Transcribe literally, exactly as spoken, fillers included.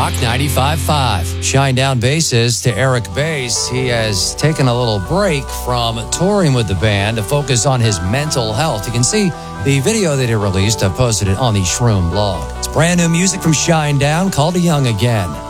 Rock ninety-five point five. Shinedown bassist Eric Bass, he has taken a little break from touring with the band to focus on his mental health. You can see the video that he released. I posted it on the Shroom blog. It's brand new music from Shinedown called Young Again.